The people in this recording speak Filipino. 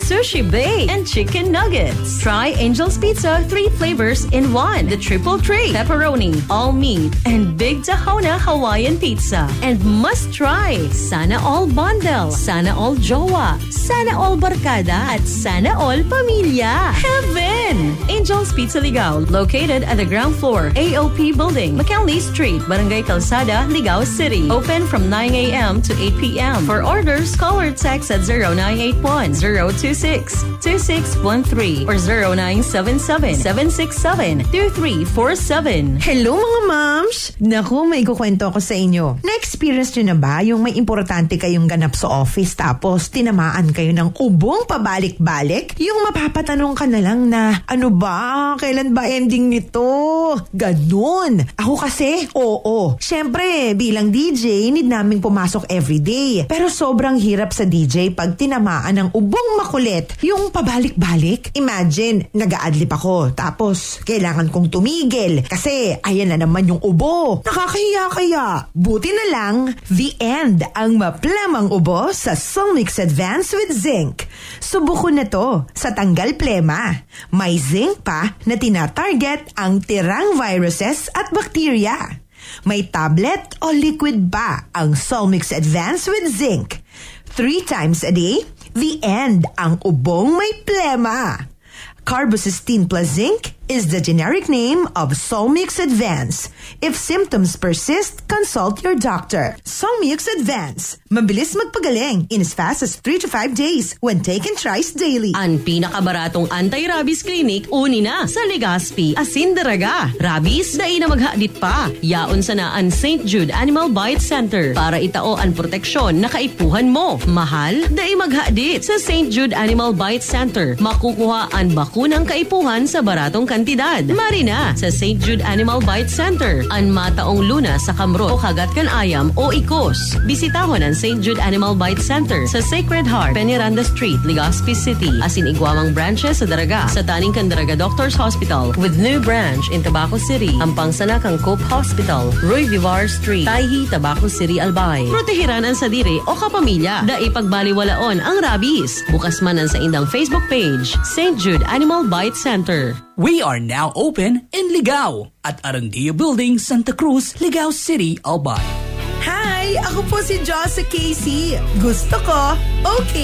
Sushi Bay, and chicken nuggets. Try Angel's Pizza 3 flavors in 1. The triple tray, pepperoni, all meat, and Big Tahona Hawaiian Pizza. And must try Sana All Bundle, Sana All Jowa, Sana All Barkada, at Sana All Pamilya. Heaven! Angel's Pizza Ligao, located at the ground floor, AOP Building, McKinley Street, Barangay Calzada, Ligao City. Open from 9 a.m. to 8 p.m. For orders, call or text at 0981-026-2613 or 0977-767-2347. Hello mga moms! Naku, may kukwento ako sa inyo. Na-experience nyo na ba yung may importante kayong ganap sa office tapos tinamaan kayo ng ubong pabalik-balik? Yung mapapatanong ka na lang na, ano ba? Kailan ba ending nito? Ganun. Ako kasi, oo. Siyempre, bilang DJ, need naming pumasok everyday. Pero sobrang hirap sa DJ pag tinamaan ng ubong makulit. Yung pabalik-balik. Imagine, nag-a-adlip ako. Tapos, kailangan kong tumigil. Kasi, ayan na naman yung ubo. Nakakahiya kaya. Buti na lang, The End ang maplemang ubo sa Solmix Advance with Zinc. Subuko na to sa tanggal plema. May zinc pa na tina-target ang tirang viruses at bakterya. May tablet o liquid ba ang Solmix Advance with Zinc? 3 times a day, The End ang ubong may plema. Carbocysteine plus zinc is the generic name of Solmix Advance. If symptoms persist, consult your doctor. Solmix Advance. Mabilis magpagaling in as fast as 3 to 5 days when taken thrice daily. Ang pinakabaratong anti-rabies clinic, uni na sa Legazpi, Asindaraga. Rabies, dai na maghadit pa. Yaon sa naan St. Jude Animal Bite Center para itao ang proteksyon na kaipuhan mo. Mahal, dai maghadit sa St. Jude Animal Bite Center. Makukuha ang bakunang kaipuhan sa baratong kantidad. Marina sa St. Jude Animal Bite Center. Ang mataong luna sa kamro o kagat kan ayam o ikos. Bisitahon ang St. Jude Animal Bite Center sa Sacred Heart, Peñaranda Street, Legazpi City. Asin igwamang branches sa Daraga sa Taning Candaraga Doctors Hospital with new branch in Tabaco City. Ang pangsana kang Cope Hospital, Roy Vivar Street, Taihi, Tabaco City, Albay. Protehiran ang sadiri o kapamilya. Da ipagbaliwalaon ang rabies. Bukas man ang sa indang Facebook page, St. Jude Animal Bite Center. We are now open in Ligao at Arandia Building, Santa Cruz, Ligao City, Albay. Hi! Ako po si Jossa Casey. Gusto ko, okay.